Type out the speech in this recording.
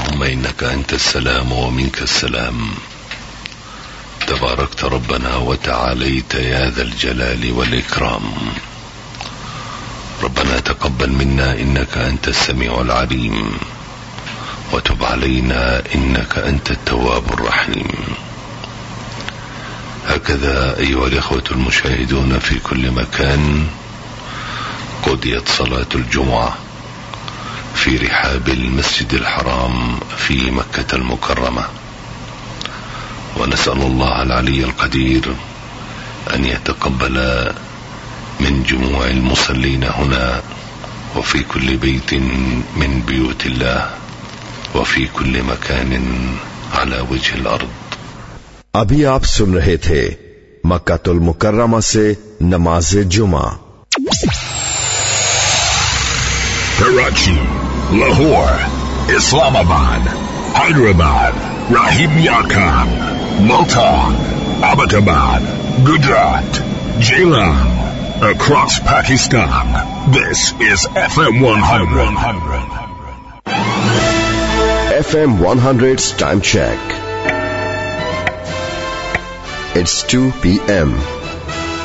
اللهم إنك أنت السلام ومنك السلام، تباركت ربنا وتعاليت يا ذا الجلال والإكرام. ربنا تقبل منا إنك أنت السميع العليم، وتب علينا إنك أنت التواب الرحيم. هكذا أيها الإخوة المشاهدون في كل مكان، قضيت صلاة الجمعة في رحاب المسجد الحرام في مكة المكرمة، ونسأل الله العلي القدير أن يتقبل من جموع المصلين هنا وفي كل بيت من بيوت الله وفي كل مكان على وجه الأرض. अभी आप सुन रहे थे मक्कातुल मुकर्रमा से नमाज जुमा। Karachi, Lahore, Islamabad, Hyderabad, Rahim Yarkhan, Multan, Abbottabad, Gujarat, Jailam, across Pakistan. This is FM 100. FM 100's time check. It's 2 p.m.